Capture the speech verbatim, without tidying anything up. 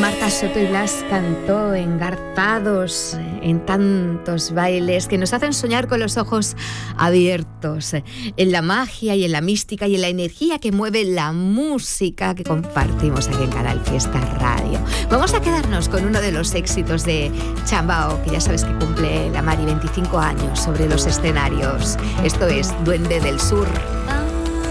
Marta Soto y Blas Cantó, engarzados en tantos bailes que nos hacen soñar con los ojos abiertos, en la magia y en la mística y en la energía que mueve la música que compartimos aquí en Canal Fiesta Radio. Vamos a quedarnos con uno de los éxitos de Chambao, que ya sabes que cumple la Mari veinticinco años sobre los escenarios. Esto es Duende del Sur.